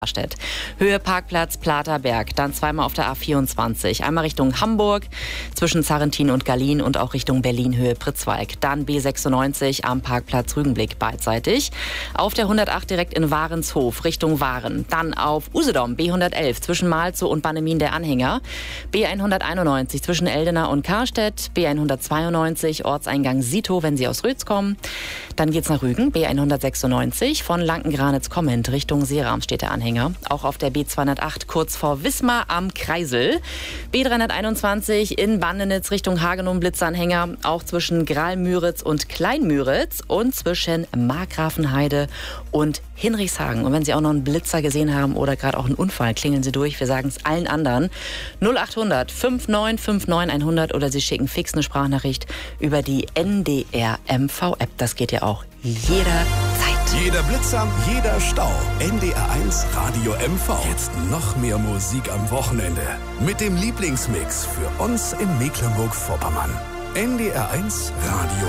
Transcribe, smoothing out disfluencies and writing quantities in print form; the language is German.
Stedt. Höhe Parkplatz Platerberg, dann zweimal auf der A24, einmal Richtung Hamburg zwischen Zarrentin und Gallien und auch Richtung Berlin Höhe Pritzwalk. Dann B96 am Parkplatz Rügenblick beidseitig. Auf der 108 direkt in Warenshof Richtung Waren. Dann auf Usedom B111 zwischen Malzow und Bannemin der Anhänger. B191 zwischen Eldena und Karstedt. B192 Ortseingang Sito, wenn Sie aus Rötz kommen. Dann geht's nach Rügen. B196 von Lankengranitz-Komment Richtung Seeram steht der Anhänger. Auch auf der B208 kurz vor Wismar am Kreisel. B321 in Bandenitz Richtung Hagenow Blitzanhänger. Auch zwischen Graal-Müritz und Klein-Müritz und zwischen Markgrafenheide und Hinrichshagen. Und wenn Sie auch noch einen Blitzer gesehen haben oder gerade auch einen Unfall, klingeln Sie durch. Wir sagen es allen anderen. 0800 5959 100 oder Sie schicken fix eine Sprachnachricht über die NDR MV-App. Das geht ja auch jederzeit. Jeder Blitzer, jeder Stau. NDR1 Radio MV. Jetzt noch mehr Musik am Wochenende. Mit dem Lieblingsmix für uns in Mecklenburg-Vorpommern. NDR1 Radio